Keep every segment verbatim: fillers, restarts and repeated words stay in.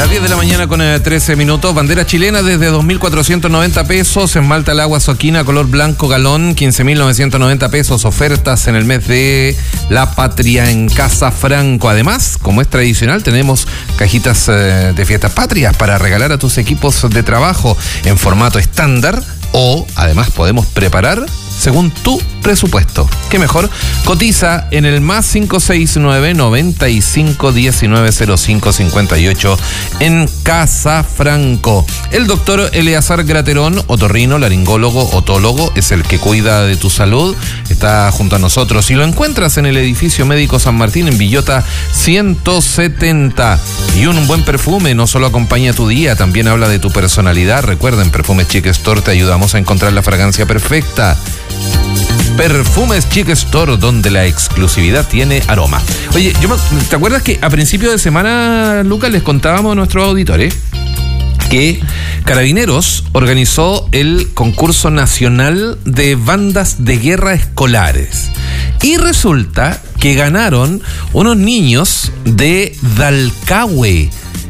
Las diez de la mañana con eh, trece minutos. Bandera chilena desde dos mil cuatrocientos noventa pesos. En Malta el agua Soquina color blanco galón quince mil novecientos noventa pesos. Ofertas en el mes de la patria en Casa Franco. Además, como es tradicional, tenemos cajitas eh, de fiestas patrias para regalar a tus equipos de trabajo en formato estándar, o además podemos preparar según tu presupuesto. ¿Qué mejor? Cotiza en el más cinco seis nueve, noventa y cinco, diecinueve, cero cinco, cincuenta y ocho en Casa Franco. El doctor Eleazar Graterón, otorrino, laringólogo, otólogo, es el que cuida de tu salud. Está junto a nosotros y lo encuentras en el edificio médico San Martín en Villota ciento setenta. Y un buen perfume no solo acompaña tu día, también habla de tu personalidad. Recuerden, Perfumes Chic Store, te ayudamos a encontrar la fragancia perfecta. Perfumes Chic Store, donde la exclusividad tiene aroma. Oye, yo me, ¿te acuerdas que a principio de semana, Lucas, les contábamos a nuestros auditores que Carabineros organizó el concurso nacional de bandas de guerra escolares? Y resulta que ganaron unos niños de Dalcahue.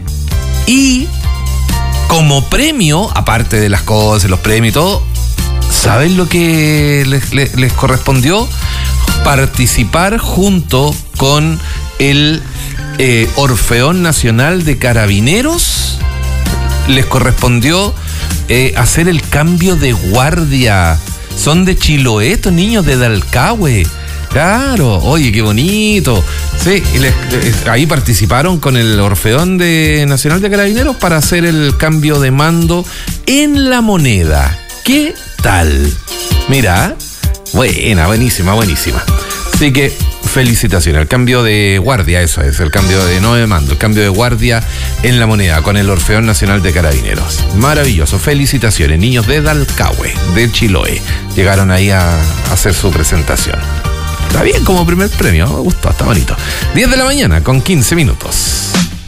Y como premio, aparte de las cosas, los premios y todo, ¿saben lo que les, les, les correspondió? Participar junto con el eh, Orfeón Nacional de Carabineros. Les correspondió eh, hacer el cambio de guardia. Son de Chiloé, estos niños de Dalcahue. Claro, oye, qué bonito. Sí, y les, les, ahí participaron con el Orfeón de, Nacional de Carabineros para hacer el cambio de mando en La Moneda. ¿Qué tal? Mira, buena, buenísima, buenísima. Así que felicitaciones. El cambio de guardia, eso es, el cambio de no de mando, el cambio de guardia en La Moneda con el Orfeón Nacional de Carabineros. Maravilloso, felicitaciones. Niños de Dalcahue, de Chiloé, llegaron ahí a hacer su presentación. Está bien como primer premio, me gustó, está bonito. diez de la mañana con quince minutos.